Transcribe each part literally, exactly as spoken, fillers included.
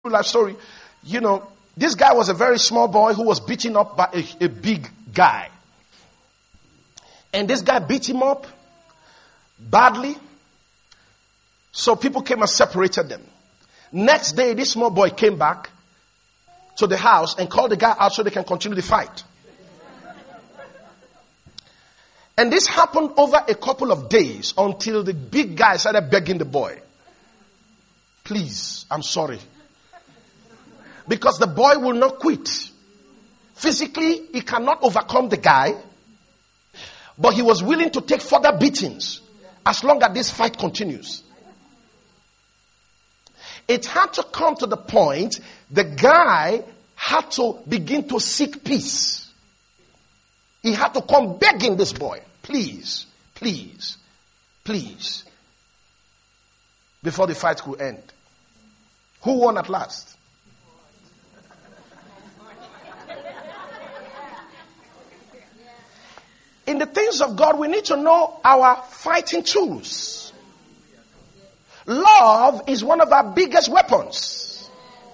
life story. You know, this guy was a very small boy who was beaten up by a, a big guy. And this guy beat him up badly. So people came and separated them. Next day, this small boy came back to the house and called the guy out so they can continue the fight. And this happened over a couple of days until the big guy started begging the boy, please, I'm sorry. Because the boy will not quit. Physically, he cannot overcome the guy. But he was willing to take further beatings as long as this fight continues. It had to come to the point the guy had to begin to seek peace. He had to come begging this boy, please, please, please, before the fight could end. Who won at last? In the things of God, we need to know our fighting tools. Love is one of our biggest weapons.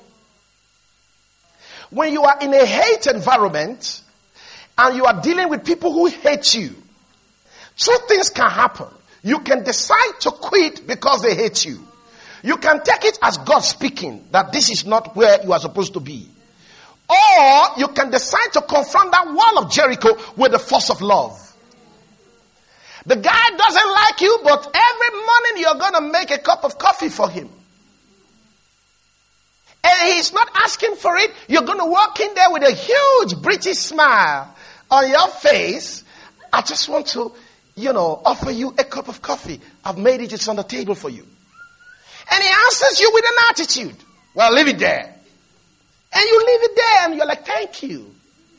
When you are in a hate environment and you are dealing with people who hate you, two things can happen. You can decide to quit because they hate you. You can take it as God speaking that this is not where you are supposed to be. Or you can decide to confront that wall of Jericho with the force of love. The guy doesn't like you, but every morning you're going to make a cup of coffee for him. And he's not asking for it. You're going to walk in there with a huge British smile on your face. I just want to, you know, offer you a cup of coffee. I've made it. It's on the table for you. And he answers you with an attitude. Well, leave it there. And you leave it there and you're like, thank you.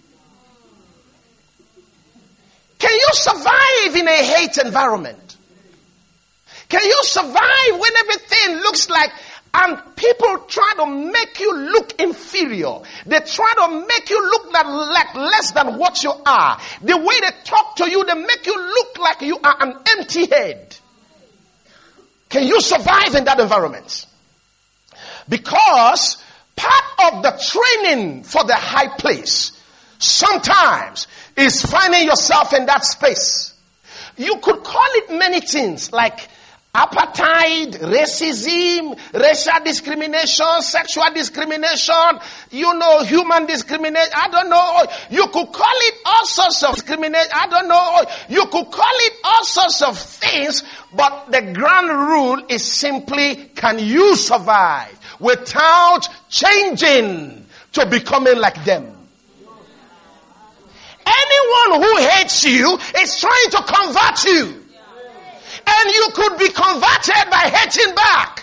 Can you survive in a hate environment? Can you survive when everything looks like, and people try to make you look inferior? They try to make you look like, like less than what you are. The way they talk to you, they make you look like you are an empty head. Can you survive in that environment? Because part of the training for the high place sometimes is finding yourself in that space. You could call it many things like apartheid, racism, racial discrimination, sexual discrimination, you know, human discrimination. I don't know. You could call it all sorts of discrimination. I don't know. You could call it all sorts of things, but the grand rule is simply, can you survive without changing to becoming like them? Anyone who hates you is trying to convert you. And you could be converted by hating back.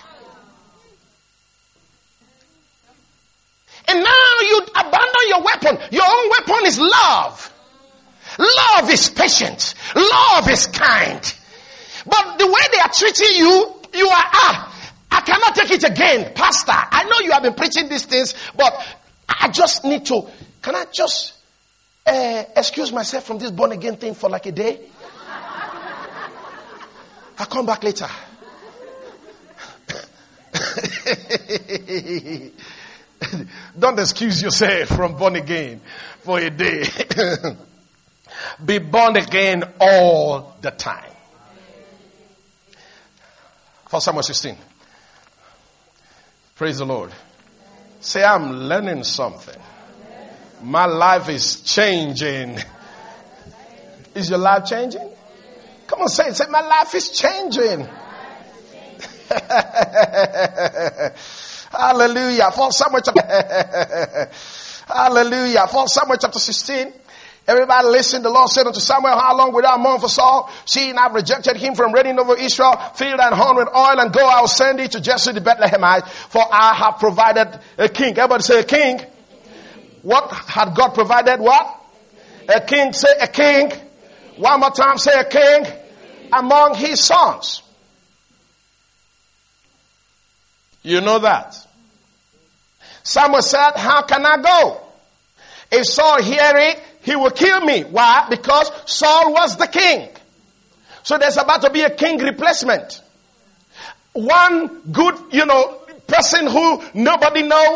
And now you abandon your weapon. Your own weapon is love. Love is patient. Love is kind. But the way they are treating you, you are, ah, I cannot take it again. Pastor, I know you have been preaching these things, but I just need to, can I just Uh, excuse myself from this born again thing for like a day? I'll come back later. Don't excuse yourself from born again for a day. Be born again all the time. First Samuel sixteen. Praise the Lord. Say, I'm learning something. My life is changing. Is your life changing? Come on, say it. Say, my life is changing. Hallelujah. First Samuel chapter. Hallelujah. First Samuel chapter sixteen. Everybody listen. The Lord said unto Samuel, how long wilt thou mourn for Saul? See, and I've rejected him from reigning over Israel. Fill thine horn with oil and go. I will send thee to Jesse the Bethlehemite, for I have provided a king. Everybody say a king. What had God provided? What? A king. Say a king. One more time. Say a king among his sons. You know that. Samuel said, how can I go? If Saul hear it, he will kill me. Why? Because Saul was the king. So there's about to be a king replacement. One good, you know, person who nobody knows.